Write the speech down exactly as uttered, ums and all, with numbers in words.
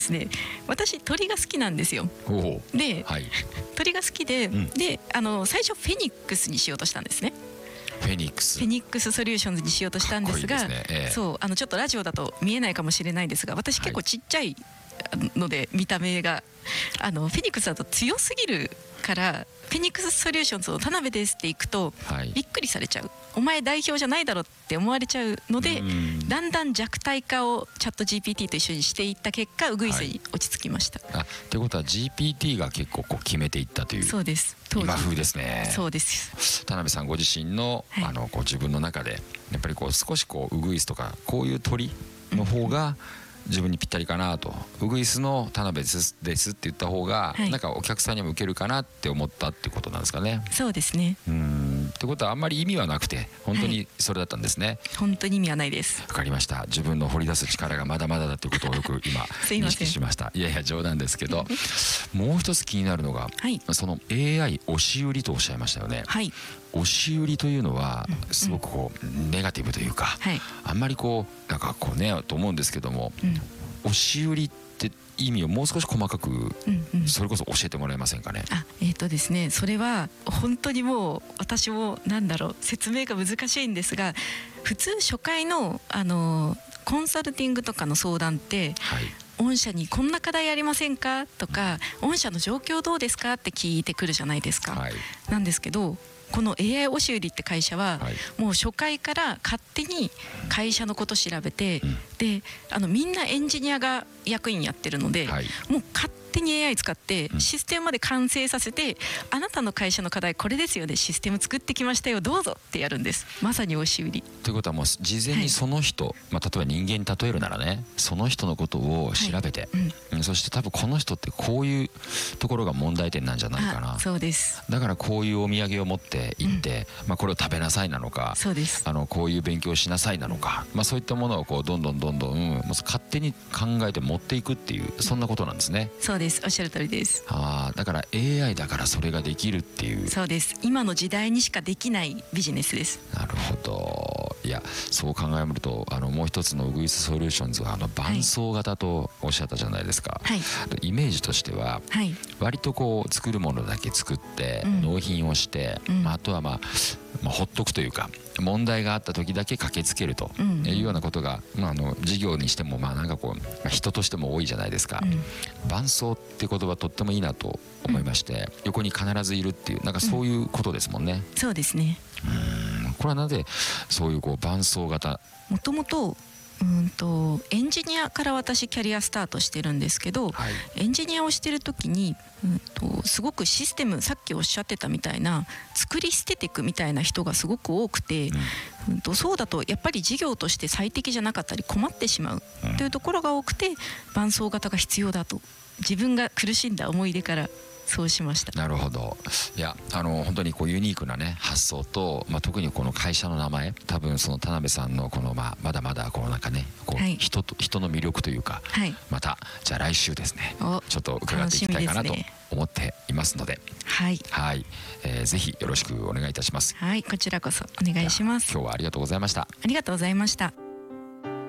ですね、私鳥が好きなんですよ。で、はい、鳥が好きで、うん、であの最初フェニックスにしようとしたんですね。 フェニックスフェニックスソリューションズにしようとしたんですが、 ねええ、 そうあのちょっとラジオだと見えないかもしれないですが、私結構ちっちゃいので、はい、見た目があのフェニックスだと強すぎるから、フェニックスソリューションズの田辺ですっていくと、はい、びっくりされちゃう、お前代表じゃないだろって思われちゃうので、んだんだん弱体化をチャット ジーピーティー と一緒にしていった結果、ウグイスに落ち着きました。 はい、あということは ジーピーティー が結構こう決めていったという。 そうです。 今風ですね。 そうです。 田辺さんご自身の、はい、あのこう自分の中でやっぱりこう少しこうウグイスとかこういう鳥の方が自分にぴったりかなと、ウグイスの田辺ですですって言った方が、はい、なんかお客さんにも受けるかなって思ったっていうことなんですかね。 そうですね。 うーんってことはあんまり意味はなくて本当にそれだったんですね。はい、 本当に意味はないです。 わかりました。自分の掘り出す力がまだまだだということをよく今認識しました。いやいや冗談ですけどもう一つ気になるのが、はい、その エーアイ 押し売りとおっしゃいましたよね。はい、押し売りというのはすごくこうネガティブというか、はい、あんまりこうなんかこうねと思うんですけども、うん、押し売りって意味をもう少し細かくそれこそ教えてもらえませんかね。 あ、えーとですね、それは本当にもう私もなんだろう説明が難しいんですが、普通初回のあのコンサルティングとかの相談って、はい、御社にこんな課題ありませんかとか、御社の状況どうですかって聞いてくるじゃないですか。はい、なんですけどこの エーアイ 押し売りって会社は、はい、もう初回から勝手に会社のこと調べて、うん、であのみんなエンジニアが役員やってるので、はい、もう勝手に エーアイ 使ってシステムまで完成させて、うん、あなたの会社の課題これですよね、システム作ってきましたよどうぞってやるんです。まさに押し売りということはもう事前にその人、はい、まあ、例えば人間に例えるならね、その人のことを調べて、はい、うん、そして多分この人ってこういうところが問題点なんじゃないかな。 そうです。 だからこういうお土産を持って行って、うん、まあ、これを食べなさいなのか、 そうです。 あのこういう勉強しなさいなのか、まあ、そういったものをこうどんどんどんどん、うん、勝手に考えて持っていくっていうそんなことなんですね。 そうです、おっしゃる通りです。 あ、だから エーアイ だからそれができるっていう。 そうです。今の時代にしかできないビジネスです。 なるほど。いやそう考えるとあのもう一つのウグイスソリューションズはあの伴走型とおっしゃったじゃないですか。はい、イメージとしては、はい、割とこう作るものだけ作って、うん、納品をして、うん、まあ、あとはまあまあ、ほっとくというか問題があった時だけ駆けつけるというようなことが、まあ、あの事業にしてもまあなんかこう、まあ、人としても多いじゃないですか。うん、伴走って言葉とってもいいなと思いまして、うん、横に必ずいるっていうなんかそういうことですもんね。 うん、そうですね。 うん、これはなぜそういうこう伴走型。 もともとうんとエンジニアから私キャリアスタートしてるんですけど、はい、エンジニアをしてる時に、うんとすごくシステムさっきおっしゃってたみたいな作り捨てていくみたいな人がすごく多くて、うんうん、とそうだとやっぱり事業として最適じゃなかったり困ってしまうというところが多くて、伴走型が必要だと自分が苦しんだ思い出からそうしました。 なるほど。いやあの本当にこうユニークなね発想と、まあ、特にこの会社の名前、多分その田辺さんのこの、まあ、まだまだこうなんかねこう、はい、人と人の魅力というか、はい、またじゃあ来週ですねちょっと伺っていきたいかなと思っていますので、はい、はい、えー、ぜひよろしくお願いいたします。 はい、こちらこそお願いします。 今日はありがとうございました。 ありがとうございました。